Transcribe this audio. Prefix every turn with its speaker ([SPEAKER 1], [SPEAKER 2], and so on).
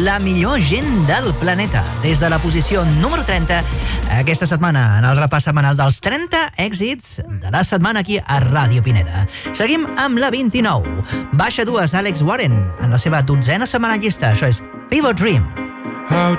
[SPEAKER 1] la millor gent del planeta. Des de la posició número 30, aquesta setmana, en el repàs setmanal dels 30 èxits de la setmana aquí a Ràdio Pineda. Seguim amb la 29. Baixa dues Alex Warren en la seva 12a setmana llista. Això és Fever Dream.